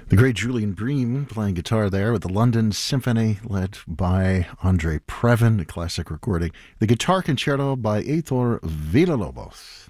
The great Julian Bream playing guitar there with the London Symphony led by Andre Previn, a classic recording. The Guitar Concerto by Heitor Villa-Lobos.